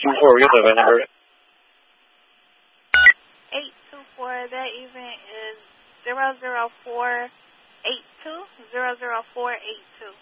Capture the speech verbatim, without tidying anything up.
Before we get the number. eight two four, that event is zero zero four eight two, zero zero four eight two.